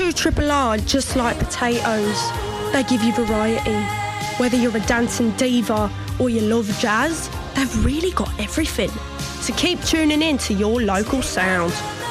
2RRR, just like potatoes. They give you variety. Whether you're a dancing diva or you love jazz, they've really got everything. So keep tuning in to your local sound.